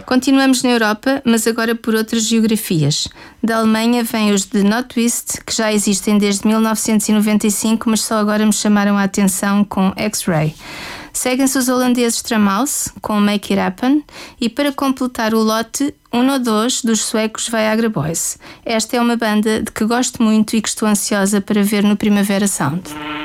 Continuamos na Europa, mas agora por outras geografias. Da Alemanha vêm os de Notwist, que já existem desde 1995, mas só agora me chamaram a atenção com X-Ray. Seguem-se os holandeses Tramaus, com Make It Happen, e para completar o lote, Uno Dos, dos suecos Viagra Boys. Esta é uma banda de que gosto muito e que estou ansiosa para ver no Primavera Sound.